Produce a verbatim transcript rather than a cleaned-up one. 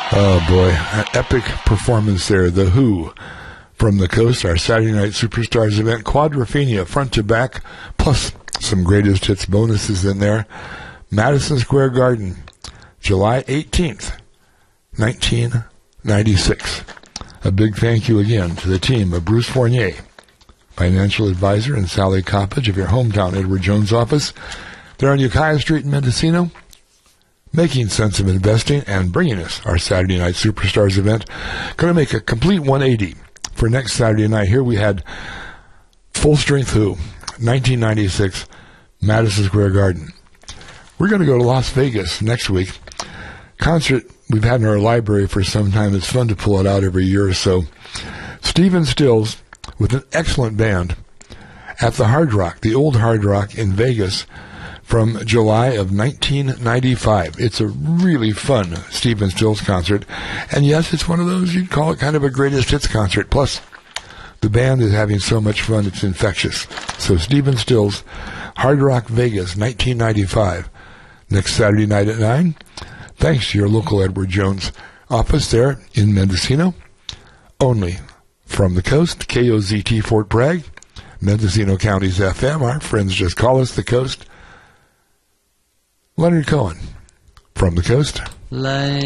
Oh, boy. An epic performance there. The Who from the Coast, our Saturday Night Superstars event. Quadrophenia, front to back, plus some greatest hits bonuses in there. Madison Square Garden, July eighteenth, nineteen ninety-six. A big thank you again to the team of Bruce Fournier, financial advisor, and Sally Coppage of your hometown Edward Jones office. They're on Ukiah Street in Mendocino, making sense of investing and bringing us our Saturday Night Superstars event. Going to make a complete one eighty for next Saturday night. Here we had Full Strength Who, nineteen ninety-six, Madison Square Garden. We're going to go to Las Vegas next week. Concert we've had in our library for some time. It's fun to pull it out every year or so. Stephen Stills with an excellent band at the Hard Rock, the old Hard Rock in Vegas, from July of nineteen ninety-five. It's a really fun Stephen Stills concert. And yes, it's one of those, you'd call it kind of a greatest hits concert. Plus, the band is having so much fun, it's infectious. So Stephen Stills, Hard Rock Vegas, nineteen ninety-five. Next Saturday night at nine. Thanks to your local Edward Jones office there in Mendocino. Only from the coast, K O Z T Fort Bragg, Mendocino County's F M. Our friends just call us the coast. Leonard Cohen from the coast. Lay